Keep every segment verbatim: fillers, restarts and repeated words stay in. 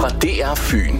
fra D R Fyn.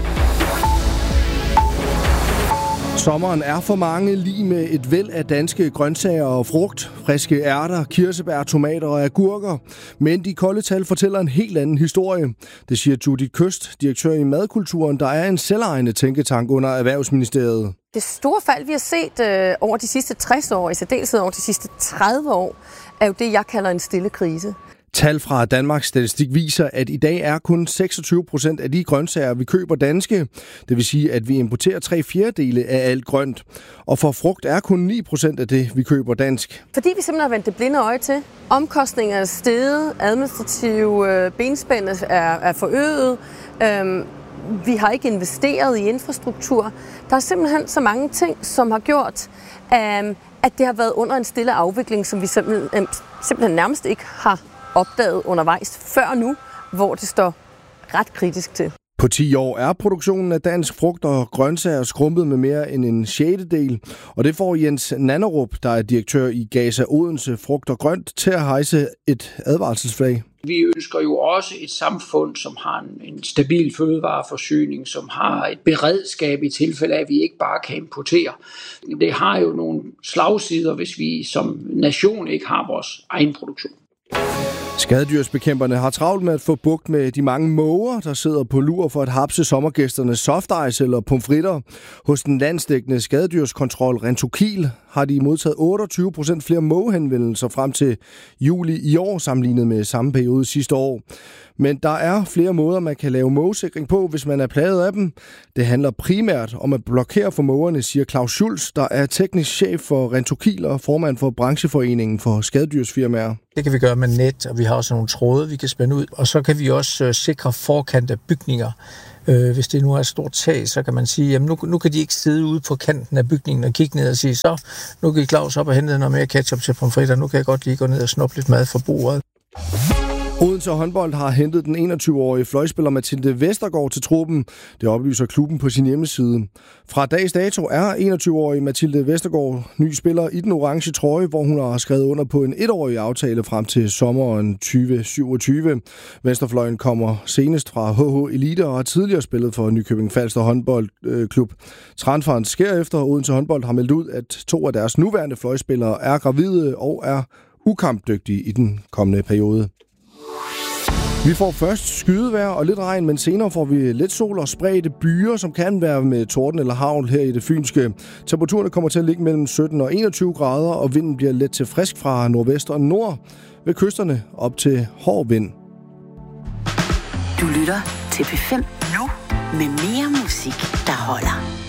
Sommeren er for mange lige med et væld af danske grøntsager og frugt, friske ærter, kirsebær, tomater og agurker. Men de kolde tal fortæller en helt anden historie. Det siger Judith Køst, direktør i Madkulturen, der er en selvejende tænketank under Erhvervsministeriet. Det store fald, vi har set øh, over de sidste tres år, i særdeleshed over de sidste tredive år, er jo det, jeg kalder en stille krise. Tal fra Danmarks Statistik viser, at i dag er kun seksogtyve procent af de grøntsager, vi køber, danske. Det vil sige, at vi importerer tre fjerdedele af alt grønt. Og for frugt er kun ni procent af det, vi køber, dansk. Fordi vi simpelthen har vendt det blinde øje til. Omkostninger er steget, administrative øh, benspænd er, er forøget. Øhm, vi har ikke investeret i infrastruktur. Der er simpelthen så mange ting, som har gjort, øhm, at det har været under en stille afvikling, som vi simpelthen, øh, simpelthen nærmest ikke har opdaget undervejs før nu, hvor det står ret kritisk til. På ti år er produktionen af dansk frugt og grøntsager skrumpet med mere end en sjettedel, og det får Jens Nannerup, der er direktør i Gasa Odense Frugt og Grønt, til at hejse et advarselsflag. Vi ønsker jo også et samfund, som har en, en stabil fødevareforsyning, som har et beredskab i tilfælde af, at vi ikke bare kan importere. Det har jo nogle slagsider, hvis vi som nation ikke har vores egen produktion. Skadedyrsbekæmperne har travlt med at få bugt med de mange måger, der sidder på lur for at hapse sommergæsternes softice eller pomfritter. Hos den landsdækkende skadedyrskontrol Rentokil har de modtaget otteogtyve procent flere mågehenvendelser frem til juli i år, sammenlignet med samme periode sidste år. Men der er flere måder, man kan lave mågesikring på, hvis man er plaget af dem. Det handler primært om at blokere for mågerne, siger Claus Schulz, der er teknisk chef for Rentokil og formand for brancheforeningen for skadedyrsfirmaer. Det kan vi gøre med net, og vi har også nogle tråde, vi kan spænde ud. Og så kan vi også øh, sikre forkant af bygninger. Øh, hvis det nu er et stort tag, så kan man sige, jamen nu, nu kan de ikke sidde ude på kanten af bygningen og kigge ned og sige, så nu kan Claus op og hente noget mere ketchup til pomfritter, nu kan jeg godt lige gå ned og snuppe lidt mad fra bordet. Odense håndbold har hentet den enogtyve-årige fløjspiller Mathilde Vestergaard til truppen. Det oplyser klubben på sin hjemmeside. Fra dags dato er enogtyve-årige Mathilde Vestergaard ny spiller i den orange trøje, hvor hun har skrevet under på en etårig aftale frem til sommeren tyve syvogtyve. Vesterfløjen kommer senest fra H H Elite og har tidligere spillet for Nykøbing Falster håndboldklub. Transferen sker efter, at Odense håndbold har meldt ud, at to af deres nuværende fløjspillere er gravide og er ukampdygtige i den kommende periode. Vi får først skydevejr og lidt regn, men senere får vi lidt sol og spredte byer, som kan være med torden eller hagl her i det fynske. Temperaturerne kommer til at ligge mellem sytten og enogtyve grader, og vinden bliver let til frisk fra nordvest og nord. Ved kysterne op til hård vind. Du lytter til P fem nu med mere musik, der holder.